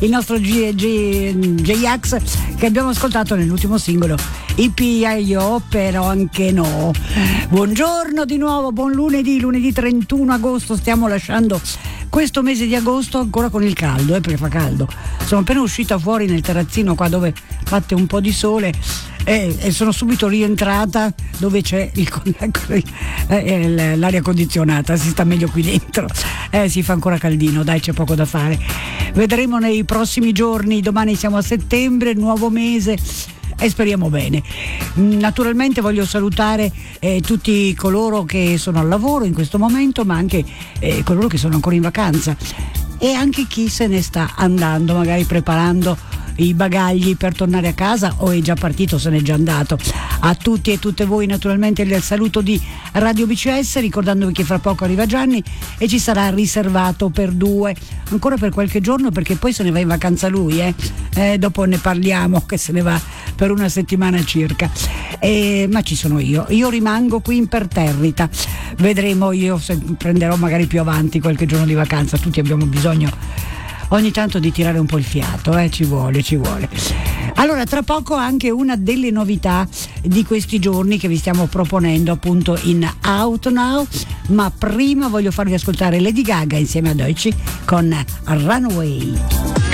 il nostro J-Ax che abbiamo ascoltato nell'ultimo singolo IPIO, però anche no. Buongiorno di nuovo, buon lunedì 31 agosto, stiamo lasciando questo mese di agosto ancora con il caldo, perché fa caldo. Sono appena uscita fuori nel terrazzino qua dove batte un po' di sole e sono subito rientrata dove c'è l'aria condizionata, si sta meglio qui dentro, si fa ancora caldino, dai, c'è poco da fare. Vedremo nei prossimi giorni, domani siamo a settembre, nuovo mese e speriamo bene. Naturalmente voglio salutare tutti coloro che sono al lavoro in questo momento, ma anche coloro che sono ancora in vacanza e anche chi se ne sta andando, magari preparando i bagagli per tornare a casa o è già partito, se n'è già andato. A tutti e tutte voi naturalmente il saluto di Radio BCS, ricordandovi che fra poco arriva Gianni e ci sarà riservato per due ancora per qualche giorno, perché poi se ne va in vacanza lui, dopo ne parliamo, che se ne va per una settimana circa, ma ci sono io rimango qui imperterrita. Vedremo io se prenderò magari più avanti qualche giorno di vacanza. Tutti abbiamo bisogno ogni tanto di tirare un po' il fiato, ci vuole. Allora, tra poco anche una delle novità di questi giorni che vi stiamo proponendo appunto in Out Now, ma prima voglio farvi ascoltare Lady Gaga insieme a Deutsche con Runaway.